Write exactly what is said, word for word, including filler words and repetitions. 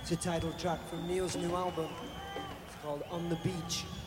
It's a title track from Neil's new album. It's called On the Beach.